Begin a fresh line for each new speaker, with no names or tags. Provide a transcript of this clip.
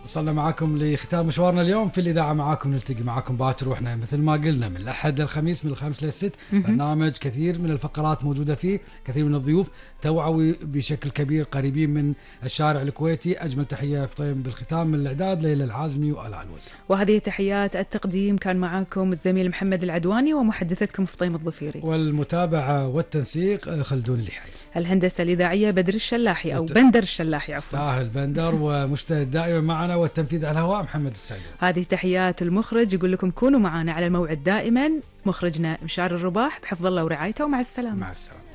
وصلنا معاكم لختام مشوارنا اليوم في الإذاعة. معاكم نلتقي معاكم باكر، واحنا مثل ما قلنا من الأحد للخميس من 5 ل6. برنامج كثير من الفقرات موجودة فيه، كثير من الضيوف توعوي بشكل كبير قريبين من الشارع الكويتي. أجمل تحية فطيم بالختام من الإعداد ليلى العازمي وآلاء الوز،
وهذه تحيات التقديم كان معاكم الزميل محمد العدواني ومحدثتكم فطيم الظفيري،
والمتابعة والتنسيق خلدون اللحاي.
الهندسة الإذاعية بدر الشلاحي أو بندر الشلاحي عفوا،
ساهل بندر، ومجتهد دائما معنا، والتنفيذ على الهواء محمد السعيد.
هذه تحيات المخرج، يقول لكم كونوا معنا على الموعد دائما. مخرجنا مشعر الرباح بحفظ الله ورعايته، ومع السلامة.
مع السلامة.